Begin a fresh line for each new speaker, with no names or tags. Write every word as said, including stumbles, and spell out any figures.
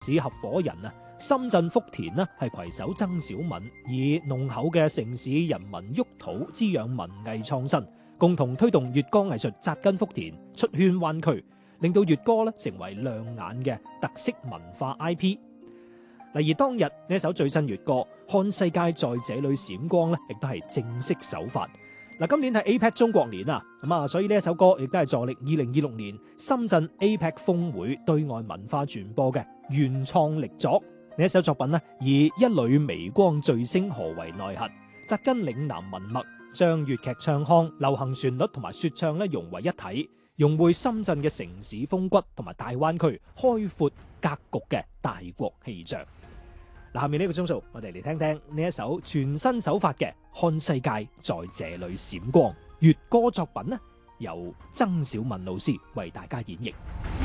市合夥人啊，深圳福田呢係攜手曾小敏，以濃厚嘅城市人民沃土滋養文藝創新，共同推動粵歌藝術扎根福田，出圈灣區，令到粵歌咧成為亮眼嘅特色文化 I P。而當日呢一首最新粵歌《看世界在這裏閃光》咧，亦都係正式首發。嗱，今年係 A P E C 中國年啊，咁啊，所以呢一首歌亦都係助力二零二六年深圳 A P E C 峰會對外文化傳播嘅原創力作。呢一首作品呢，以一縷微光墜星河為內核，扎根嶺南文脈，將粵劇唱腔、流行旋律同埋說唱咧融為一體，融匯深圳嘅城市風骨同埋大灣區開闊格局嘅大國氣象。嗱，下面呢個鐘數，我哋嚟聽聽呢一首全新首發嘅《看世界在這裏閃光》粵歌作品呢，由曾小敏老師為大家演繹。